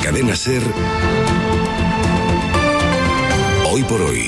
Cadena SER, Hoy por Hoy,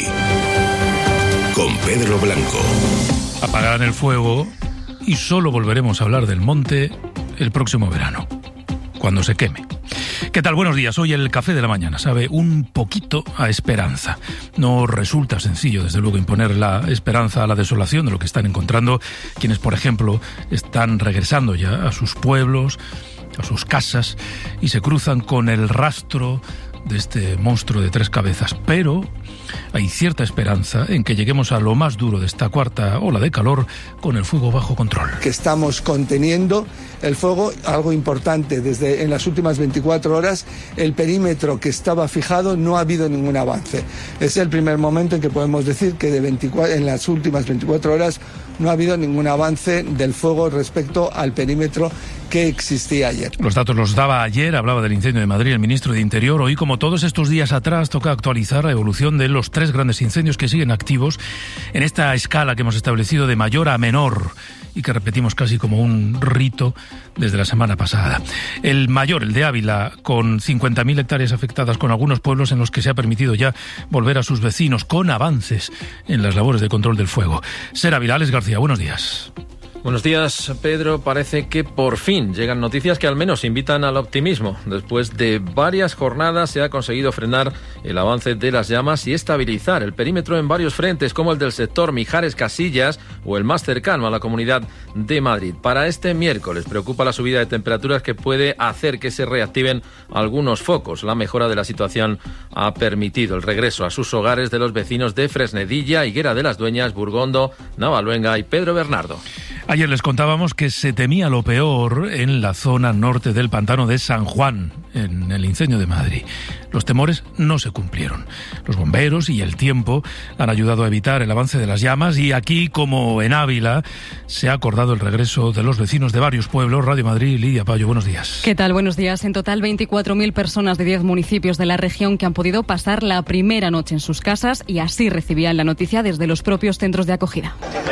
con Pedro Blanco. Apagarán el fuego y solo volveremos a hablar del monte el próximo verano, cuando se queme. ¿Qué tal? Buenos días. Hoy el café de la mañana sabe un poquito a esperanza. No resulta sencillo, desde luego, imponer la esperanza a la desolación de lo que están encontrando quienes, por ejemplo, están regresando ya a sus pueblos, a sus casas, y se cruzan con el rastro de este monstruo de tres cabezas. Pero hay cierta esperanza en que lleguemos a lo más duro de esta cuarta ola de calor con el fuego bajo control. Que estamos conteniendo el fuego, algo importante, en las últimas 24 horas el perímetro que estaba fijado no ha habido ningún avance. Es el primer momento en que podemos decir que en las últimas 24 horas no ha habido ningún avance del fuego respecto al perímetro que existía ayer. Los datos los daba ayer, hablaba del incendio de Madrid el ministro de Interior. Hoy, como todos estos días atrás, toca actualizar la evolución de los tres grandes incendios que siguen activos en esta escala que hemos establecido de mayor a menor y que repetimos casi como un rito desde la semana pasada. El mayor, el de Ávila, con 50.000 hectáreas afectadas, con algunos pueblos en los que se ha permitido ya volver a sus vecinos, con avances en las labores de control del fuego. SER Ávila, Alex García, buenos días. Buenos días, Pedro. Parece que por fin llegan noticias que al menos invitan al optimismo. Después de varias jornadas se ha conseguido frenar el avance de las llamas y estabilizar el perímetro en varios frentes, como el del sector Mijares-Casillas o el más cercano a la Comunidad de Madrid. Para este miércoles preocupa la subida de temperaturas que puede hacer que se reactiven algunos focos. La mejora de la situación ha permitido el regreso a sus hogares de los vecinos de Fresnedilla, Higuera de las Dueñas, Burgondo, Navaluenga y Pedro Bernardo. Ayer les contábamos que se temía lo peor en la zona norte del pantano de San Juan, en el incendio de Madrid. Los temores no se cumplieron. Los bomberos y el tiempo han ayudado a evitar el avance de las llamas y aquí, como en Ávila, se ha acordado el regreso de los vecinos de varios pueblos. Radio Madrid, Lidia Payo, buenos días. ¿Qué tal? Buenos días. En total, 24.000 personas de 10 municipios de la región que han podido pasar la primera noche en sus casas y así recibían la noticia desde los propios centros de acogida.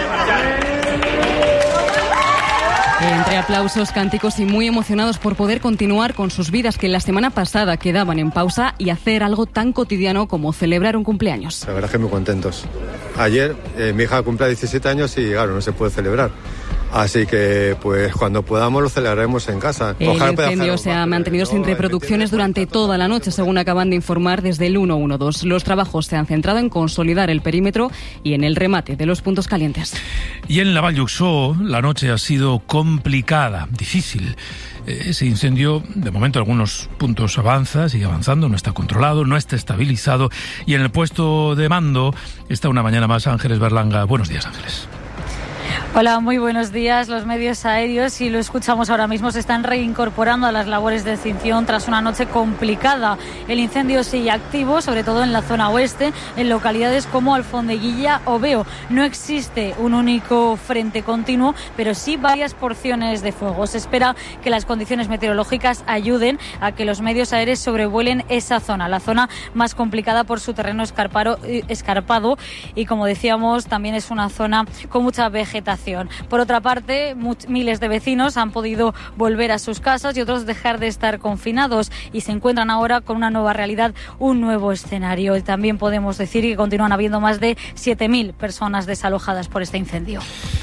Entre aplausos, cánticos y muy emocionados por poder continuar con sus vidas que la semana pasada quedaban en pausa y hacer algo tan cotidiano como celebrar un cumpleaños. La verdad es que muy contentos. Ayer mi hija cumple 17 años y claro, no se puede celebrar. Así que, pues, cuando podamos lo celebraremos en casa. El incendio se ha mantenido sin reproducciones durante toda la noche, según acaban de informar desde el 112. Los trabajos se han centrado en consolidar el perímetro y en el remate de los puntos calientes. Y en la Vall d'Uixó la noche ha sido complicada, difícil. Ese incendio, de momento, algunos puntos avanza, sigue avanzando, no está controlado, no está estabilizado. Y en el puesto de mando está una mañana más Ángeles Berlanga. Buenos días, Ángeles. Hola, muy buenos días. Los medios aéreos, y lo escuchamos ahora mismo, se están reincorporando a las labores de extinción tras una noche complicada. El incendio sigue activo, sobre todo en la zona oeste, en localidades como Alfondeguilla o Veo. No existe un único frente continuo, pero sí varias porciones de fuego. Se espera que las condiciones meteorológicas ayuden a que los medios aéreos sobrevuelen esa zona, la zona más complicada por su terreno escarpado y, como decíamos, también es una zona con mucha vegetación. Por otra parte, miles de vecinos han podido volver a sus casas y otros dejar de estar confinados y se encuentran ahora con una nueva realidad, un nuevo escenario. Y también podemos decir que continúan habiendo más de 7.000 personas desalojadas por este incendio.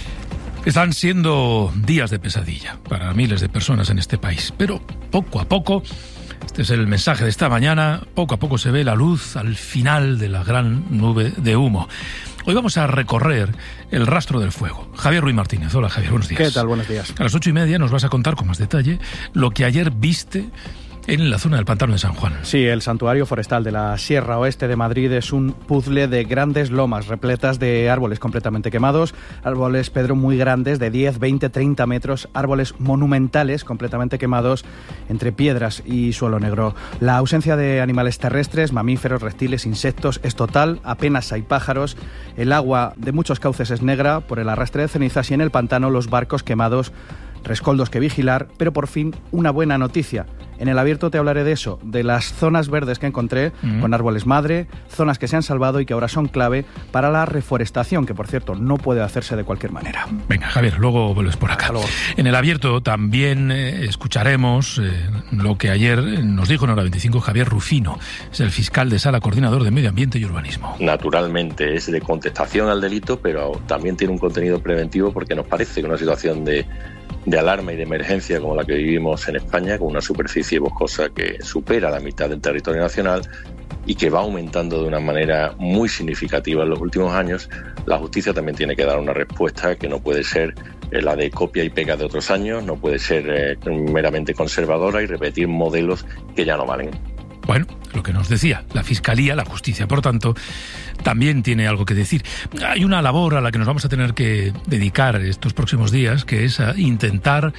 Están siendo días de pesadilla para miles de personas en este país, pero poco a poco, este es el mensaje de esta mañana, poco a poco se ve la luz al final de la gran nube de humo. Hoy vamos a recorrer el rastro del fuego. Javier Ruiz Martínez. Hola, Javier, buenos días. ¿Qué tal? Buenos días. A las 8:30 nos vas a contar con más detalle lo que ayer viste en la zona del pantano de San Juan. Sí, el santuario forestal de la Sierra Oeste de Madrid es un puzzle de grandes lomas repletas de árboles completamente quemados, árboles, Pedro, muy grandes, de 10, 20, 30 metros, árboles monumentales completamente quemados entre piedras y suelo negro. La ausencia de animales terrestres, mamíferos, reptiles, insectos es total, apenas hay pájaros, el agua de muchos cauces es negra por el arrastre de cenizas y en el pantano los barcos quemados, rescoldos que vigilar, pero por fin una buena noticia. En el abierto te hablaré de eso, de las zonas verdes que encontré, con árboles madre, zonas que se han salvado y que ahora son clave para la reforestación, que por cierto no puede hacerse de cualquier manera. Venga, Javier, luego vuelves por acá. En el abierto también escucharemos lo que ayer nos dijo en Hora 25 Javier Rufino, es el fiscal de Sala Coordinador de Medio Ambiente y Urbanismo. Naturalmente es de contestación al delito, pero también tiene un contenido preventivo porque nos parece que una situación de alarma y de emergencia como la que vivimos en España, con una superficie boscosa que supera la mitad del territorio nacional y que va aumentando de una manera muy significativa en los últimos años, la justicia también tiene que dar una respuesta que no puede ser la de copia y pega de otros años, no puede ser meramente conservadora y repetir modelos que ya no valen. Bueno, lo que nos decía, la Fiscalía, la Justicia, por tanto, también tiene algo que decir. Hay una labor a la que nos vamos a tener que dedicar estos próximos días, que es a intentar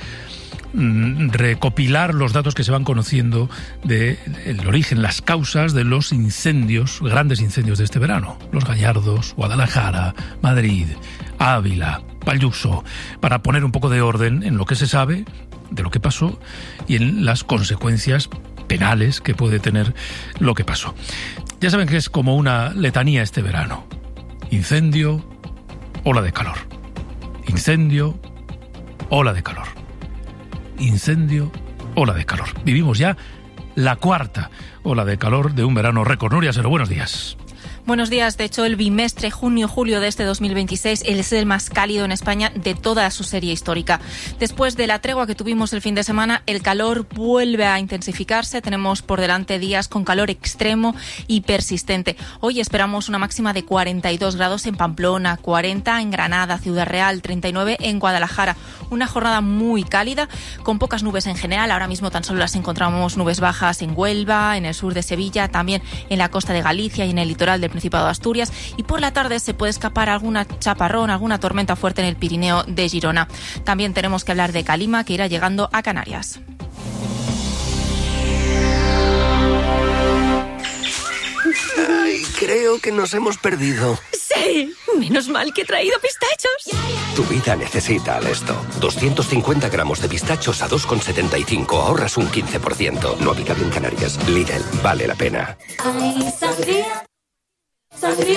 recopilar los datos que se van conociendo del origen, las causas de los incendios, grandes incendios de este verano. Los Gallardos, Guadalajara, Madrid, Ávila, Valluso, para poner un poco de orden en lo que se sabe, de lo que pasó y en las consecuencias penales que puede tener lo que pasó. Ya saben que es como una letanía este verano. Incendio, ola de calor. Incendio, ola de calor. Incendio, ola de calor. Vivimos ya la cuarta ola de calor de un verano récord. Nuria Sero, buenos días. Buenos días. De hecho, el bimestre junio-julio de este 2026 es el más cálido en España de toda su serie histórica. Después de la tregua que tuvimos el fin de semana, el calor vuelve a intensificarse. Tenemos por delante días con calor extremo y persistente. Hoy esperamos una máxima de 42 grados en Pamplona, 40 en Granada, Ciudad Real, 39 en Guadalajara. Una jornada muy cálida, con pocas nubes en general. Ahora mismo tan solo las encontramos nubes bajas en Huelva, en el sur de Sevilla, también en la costa de Galicia y en el litoral del Principado de Asturias, y por la tarde se puede escapar alguna chaparrón, alguna tormenta fuerte en el Pirineo de Girona. También tenemos que hablar de calima, que irá llegando a Canarias. Ay, creo que nos hemos perdido. ¡Sí! Menos mal que he traído pistachos. Tu vida necesita Alesto. 250 gramos de pistachos a 2,75. Ahorras un 15%. No habitable en Canarias. Lidl, vale la pena.